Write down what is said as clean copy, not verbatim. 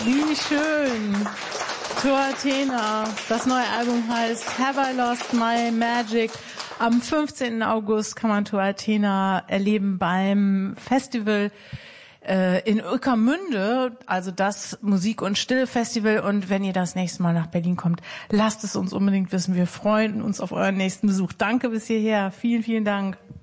Wie schön. Tour Athena. Das neue Album heißt Have I Lost My Magic. Am 15. August kann man Tour Athena erleben beim Festival in Ueckermünde, also das Musik- und Stille-Festival. Und wenn ihr das nächste Mal nach Berlin kommt, lasst es uns unbedingt wissen. Wir freuen uns auf euren nächsten Besuch. Danke bis hierher. Vielen, vielen Dank.